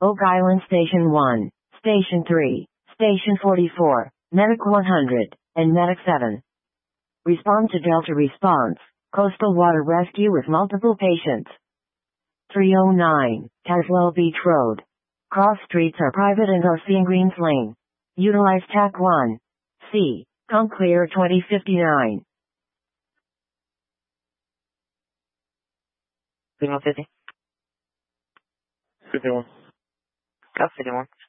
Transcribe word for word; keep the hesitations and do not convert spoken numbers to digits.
Oak Island Station one, Station three, Station forty-four, Medic one hundred, and Medic seven. Respond to Delta Response, Coastal Water Rescue with multiple patients. three oh nine, Caswell Beach Road. Cross streets are private and are seeing Greens Lane. Utilize T A C one. C. Come clear twenty fifty-nine. Signal fifty. fifty-one. Got fifty-one.